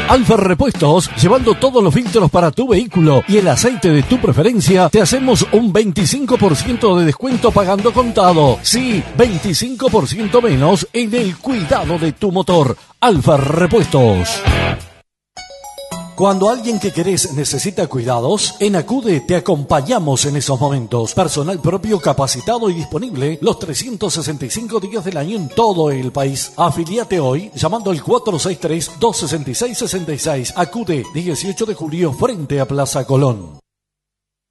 Alfa Repuestos, llevando todos los filtros para tu vehículo y el aceite de tu preferencia, te hacemos un 25% de descuento pagando contado. Sí, 25% menos en el cuidado de tu motor. Alfa Repuestos. Cuando alguien que querés necesita cuidados, en Acude te acompañamos en esos momentos. Personal propio capacitado y disponible los 365 días del año en todo el país. Afiliate hoy llamando al 463-266-66. Acude, 18 de julio, frente a Plaza Colón.